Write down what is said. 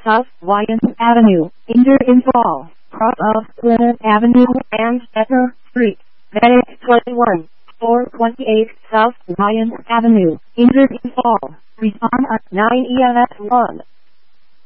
South Wyand Avenue, injured in fall, cross of Plymouth Avenue and Better Street. Medic 21, 428 South Wyand Avenue, injured in fall. Respond at 9 EMS 1.